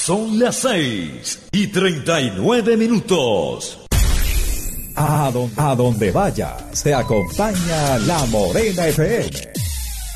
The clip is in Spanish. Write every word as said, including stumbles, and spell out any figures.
Son las seis y treinta y nueve minutos. A, don, a donde vayas, te acompaña La Morena F M.